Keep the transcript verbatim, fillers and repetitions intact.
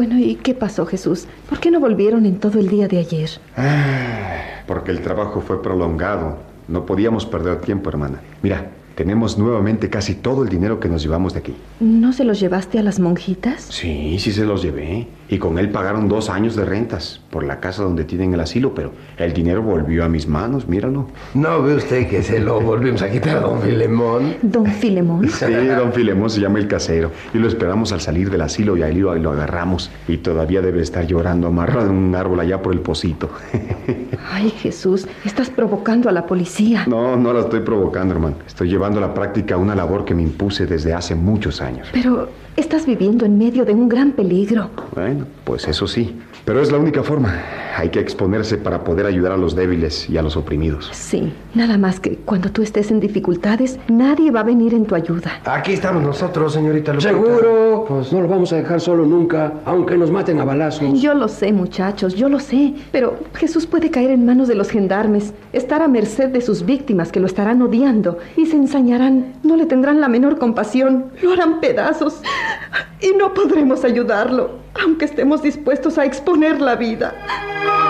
Bueno, ¿y qué pasó, Jesús? ¿Por qué no volvieron en todo el día de ayer? Ah, porque el trabajo fue prolongado. No podíamos perder tiempo, hermana. Mira, tenemos nuevamente casi todo el dinero que nos llevamos de aquí. ¿No se los llevaste a las monjitas? Sí, sí se los llevé. Y con él pagaron dos años de rentas por la casa donde tienen el asilo, pero el dinero volvió a mis manos, míralo. ¿No ve usted que se lo volvimos a quitar a don Filemón? ¿Don Filemón? Sí, don Filemón se llama el casero. Y lo esperamos al salir del asilo y ahí lo, lo agarramos. Y todavía debe estar llorando amarrado en un árbol allá por el pocito. Ay, Jesús, estás provocando a la policía. No, no la estoy provocando, hermano. Estoy llevando a la práctica una labor que me impuse desde hace muchos años. Pero estás viviendo en medio de un gran peligro. Bueno, pues eso sí. Pero es la única forma. Hay que exponerse para poder ayudar a los débiles y a los oprimidos. Sí, nada más que cuando tú estés en dificultades, nadie va a venir en tu ayuda. Aquí estamos nosotros, señorita Lupita. ¿Seguro? Pues no lo vamos a dejar solo nunca, aunque nos maten a balazos. Yo lo sé, muchachos, yo lo sé. Pero Jesús puede caer en manos de los gendarmes, estar a merced de sus víctimas que lo estarán odiando y se ensañarán. No le tendrán la menor compasión, lo harán pedazos y no podremos ayudarlo, aunque estemos dispuestos a exponer la vida.